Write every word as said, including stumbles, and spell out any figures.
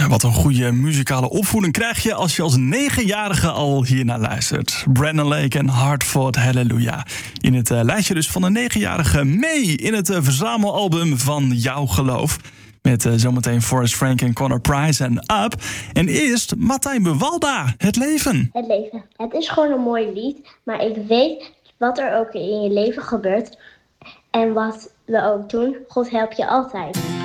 Ja, wat een goede muzikale opvoeding krijg je als je als negenjarige al hiernaar luistert. Brandon Lake en Hard Fought Hallelujah. In het uh, lijstje dus van de negenjarige mee in het uh, verzamelalbum van Jouw Geloof. Met uh, zometeen Forrest Frank en Connor Price en Up. En eerst Martijn Buwalda, Het Leven. Het leven. Het is gewoon een mooi lied, maar ik weet wat er ook in je leven gebeurt. En wat we ook doen, God helpt je altijd.